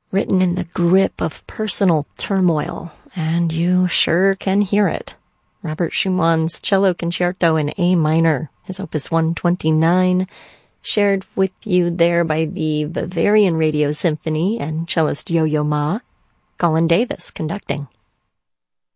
written in the grip of personal turmoil, and you sure can hear it. Robert Schumann's Cello Concerto in A minor, his Opus 129, shared with you there by the Bavarian Radio Symphony and cellist Yo-Yo Ma, Colin Davis conducting.